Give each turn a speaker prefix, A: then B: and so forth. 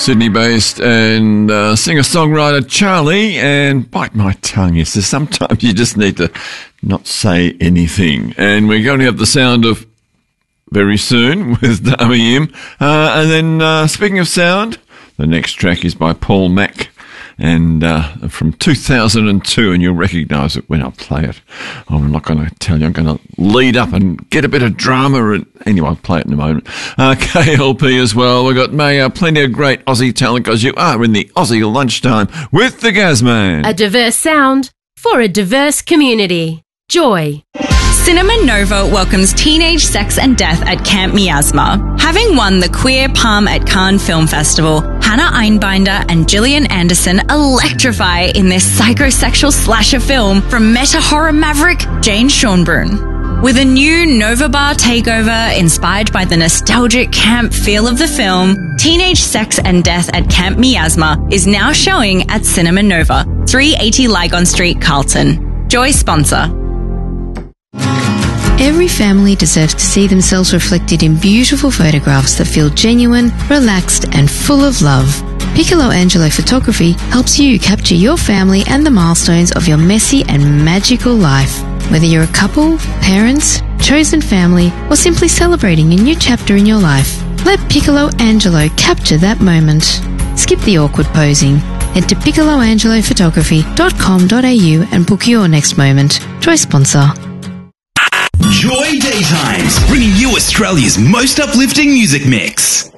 A: Sydney-based and singer-songwriter Charlie, and bite my tongue. Yes, so sometimes you just need to not say anything. And we're going to have the sound of very soon with Dami Im. And then speaking of sound, the next track is by Paul Mac. And from 2002, and you'll recognise it when I play it. I'm not going to tell you. I'm going to lead up and get a bit of drama. And anyway, I'll play it in a moment. KLP as well. We've got plenty of great Aussie talent because you are in the Aussie lunchtime with the Gazman.
B: A diverse sound for a diverse community. Joy.
C: Cinema Nova welcomes Teenage Sex and Death at Camp Miasma. Having won the Queer Palm at Cannes Film Festival, Hannah Einbinder and Gillian Anderson electrify in their psychosexual slasher film from meta-horror maverick Jane Schonbrun. With a new Nova Bar takeover inspired by the nostalgic camp feel of the film, Teenage Sex and Death at Camp Miasma is now showing at Cinema Nova, 380 Lygon Street, Carlton. Joy sponsor.
D: Every family deserves to see themselves reflected in beautiful photographs that feel genuine, relaxed, and full of love. Piccolo Angelo Photography helps you capture your family and the milestones of your messy and magical life. Whether you're a couple, parents, chosen family, or simply celebrating a new chapter in your life, let Piccolo Angelo capture that moment. Skip the awkward posing. Head to piccoloangelophotography.com.au and book your next moment. Joy sponsor.
E: Joy Daytimes, bringing you Australia's most uplifting music mix.